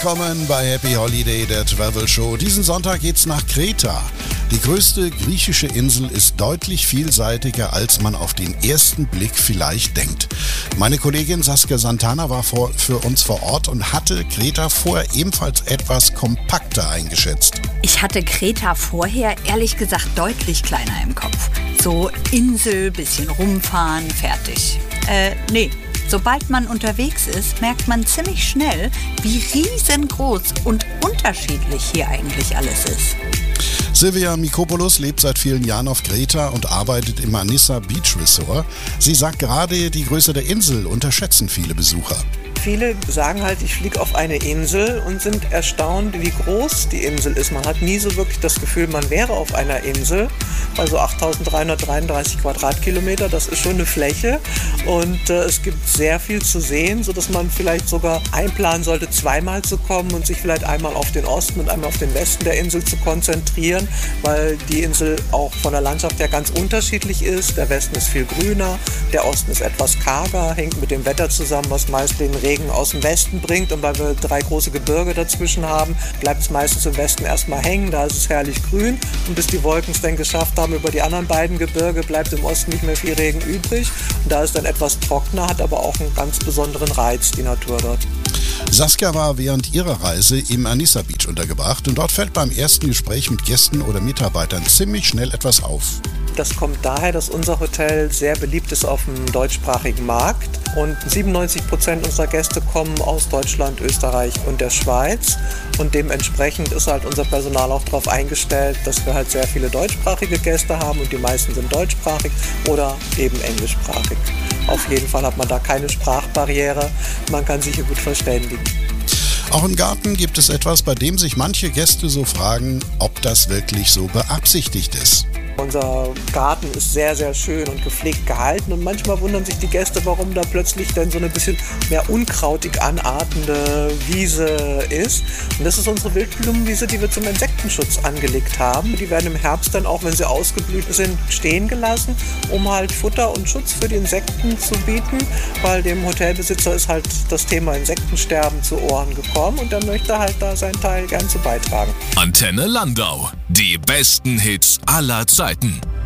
willkommen bei Happy Holiday, der Travel Show. Diesen Sonntag geht's nach Kreta. Die größte griechische Insel ist deutlich vielseitiger, als man auf den ersten Blick vielleicht denkt. Meine Kollegin Saskia Santana war für uns vor Ort und hatte Kreta vorher ebenfalls etwas kompakter eingeschätzt. Ich hatte Kreta vorher ehrlich gesagt deutlich kleiner im Kopf. So Insel, bisschen rumfahren, fertig. Nee. Sobald man unterwegs ist, merkt man ziemlich schnell, wie riesengroß und unterschiedlich hier eigentlich alles ist. Silvia Mikopoulos lebt seit vielen Jahren auf Kreta und arbeitet im Anissa Beach Resort. Sie sagt, gerade die Größe der Insel unterschätzen viele Besucher. Viele sagen halt, ich fliege auf eine Insel und sind erstaunt, wie groß die Insel ist. Man hat nie so wirklich das Gefühl, man wäre auf einer Insel. Also 8.333 Quadratkilometer, das ist schon eine Fläche. Und es gibt sehr viel zu sehen, sodass man vielleicht sogar einplanen sollte, zweimal zu kommen und sich vielleicht einmal auf den Osten und einmal auf den Westen der Insel zu konzentrieren, weil die Insel auch von der Landschaft her ganz unterschiedlich ist. Der Westen ist viel grüner, der Osten ist etwas karger, hängt mit dem Wetter zusammen, was meist den Regen aus dem Westen bringt. Und weil wir 3 große Gebirge dazwischen haben, bleibt es meistens im Westen erstmal hängen, da ist es herrlich grün. Und bis die Wolken es dann geschafft haben über die anderen beiden Gebirge, bleibt im Osten nicht mehr viel Regen übrig. Und da ist dann etwas trockener, hat aber auch einen ganz besonderen Reiz, die Natur dort. Saskia war während ihrer Reise im Anissa Beach untergebracht und dort fällt beim ersten Gespräch mit Gästen oder Mitarbeitern ziemlich schnell etwas auf. Das kommt daher, dass unser Hotel sehr beliebt ist auf dem deutschsprachigen Markt und 97% unserer Gäste kommen aus Deutschland, Österreich und der Schweiz und dementsprechend ist halt unser Personal auch darauf eingestellt, dass wir halt sehr viele deutschsprachige Gäste haben und die meisten sind deutschsprachig oder eben englischsprachig. Auf jeden Fall hat man da keine Sprachbarriere, man kann sich hier gut verständigen. Auch im Garten gibt es etwas, bei dem sich manche Gäste so fragen, ob das wirklich so beabsichtigt ist. Unser Garten ist sehr, sehr schön und gepflegt gehalten und manchmal wundern sich die Gäste, warum da plötzlich dann so eine bisschen mehr unkrautig anartende Wiese ist. Und das ist unsere Wildblumenwiese, die wir zum Insektenschutz angelegt haben. Die werden im Herbst dann auch, wenn sie ausgeblüht sind, stehen gelassen, um halt Futter und Schutz für die Insekten zu bieten, weil dem Hotelbesitzer ist halt das Thema Insektensterben zu Ohren gekommen und er möchte halt da seinen Teil gern zu beitragen. Antenne Landau. Die besten Hits aller Zeiten.